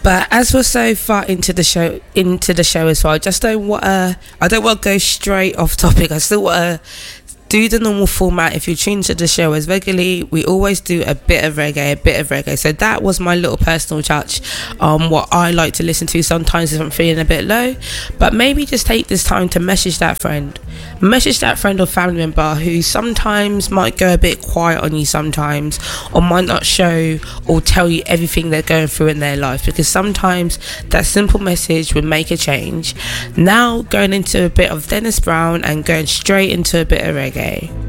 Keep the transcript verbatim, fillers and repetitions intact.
But as we're so far into the show, into the show as well, I just don't want to. I don't want to go straight off topic. I still want to do the normal format. If you tune to the show as regularly, we always do a bit of reggae, a bit of reggae. So that was my little personal touch on what I like to listen to sometimes if I'm feeling a bit low. But maybe just take this time to message that friend, message that friend or family member who sometimes might go a bit quiet on you sometimes, or might not show or tell you everything they're going through in their life, because sometimes that simple message would make a change. Now going into a bit of Dennis Brown and going straight into a bit of reggae.